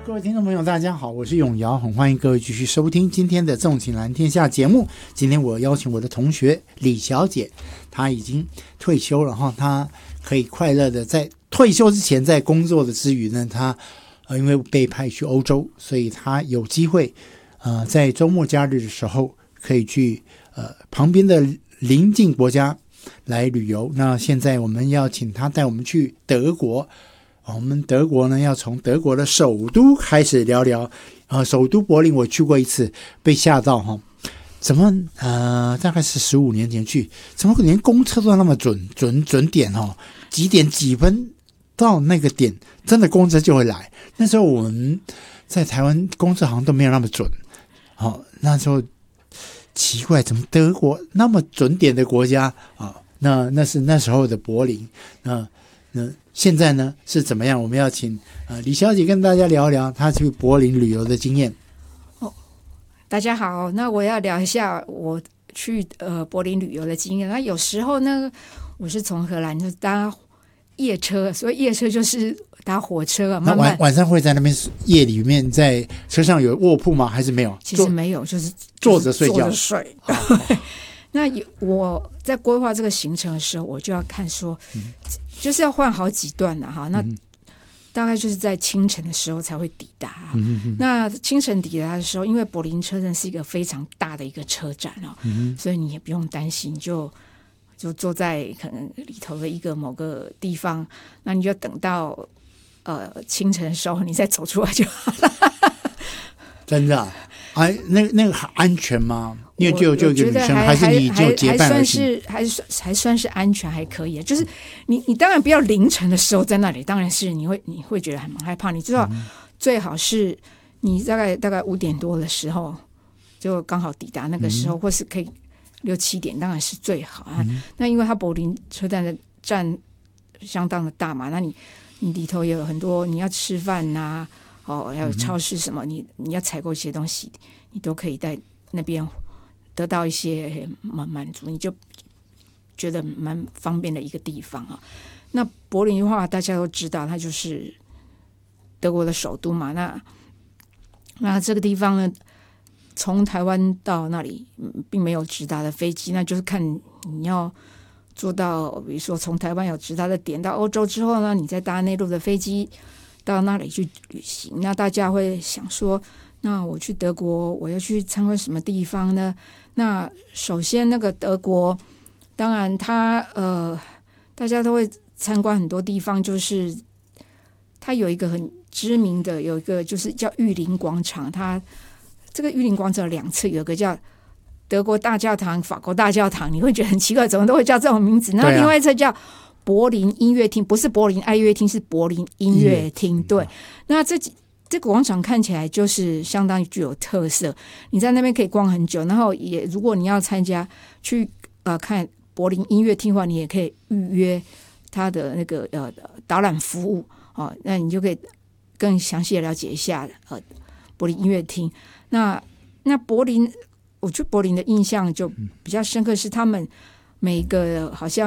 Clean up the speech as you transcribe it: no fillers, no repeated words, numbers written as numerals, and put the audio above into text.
各位听众朋友大家好，我是永尧，很欢迎各位继续收听今天的纵情蓝天下节目。今天我邀请我的同学李小姐，她已经退休了哈，她可以快乐的在退休之前，在工作的之余呢，她因为被派去欧洲，所以她有机会在周末假日的时候可以去旁边的邻近国家来旅游。那现在我们要请她带我们去德国。我们德国呢，要从德国的首都开始聊聊。首都柏林我去过一次，被吓到哈，怎么大概是15年前去，怎么连公车都那么准点哦，几点几分到那个点，真的公车就会来。那时候我们在台湾公车好像都没有那么准，那时候奇怪，怎么德国那么准点的国家啊？那是那时候的柏林，那现在呢是怎么样？我们要请李小姐跟大家聊一聊她去柏林旅游的经验。 大家好，那我要聊一下我去柏林旅游的经验。那有时候呢，我是从荷兰就搭夜车，所以夜车就是搭火车啊。 那晚上会在那边夜里面在车上有卧铺吗？还是没有？ 其实没有，就是坐着睡觉。 坐着睡。那我在规划这个行程的时候，我就要看说，就是要换好几段了哈。那大概就是在清晨的时候才会抵达。那清晨抵达的时候，因为柏林车站是一个非常大的一个车站哦，所以你也不用担心，就坐在可能里头的一个某个地方，那你就等到清晨的时候，你再走出来就好了。 真的啊？那个很安全吗？因为就一个女生，还是你就结伴而行？ 还算是安全，还可以。就是你当然不要凌晨的时候在那里，当然是你会觉得还蛮害怕。你知道，最好是你大概5点多的时候就刚好抵达那个时候，或是可以6、7点，当然是最好啊。那因为它柏林车站的站相当的大嘛，那你里头也有很多你要吃饭呐，还有超市什么，你要采购一些东西，你都可以在那边得到一些满足，你就觉得蛮方便的一个地方啊。那柏林的话，大家都知道，它就是德国的首都嘛。那这个地方呢，从台湾到那里并没有直达的飞机，那就是看你要坐到，比如说从台湾有直达的点到欧洲之后呢，你再搭内陆的飞机到那里去旅行。那大家会想说，那我去德国，我要去参观什么地方呢？那首先，那个德国，当然它大家都会参观很多地方，就是它有一个很知名的，有一个就是叫玉林广场。它这个玉林广场2侧，有个叫德国大教堂、法国大教堂，你会觉得很奇怪，怎么都会叫这种名字？那另外一侧叫柏林音乐厅，不是柏林爱乐厅，是柏林音乐厅。对，那这个广场看起来就是相当具有特色，你在那边可以逛很久。然后也如果你要参加去看柏林音乐厅的话，你也可以预约它的那个导览服务那你就可以更详细的了解一下柏林音乐厅。那柏林，我去柏林的印象就比较深刻，是他们每个好像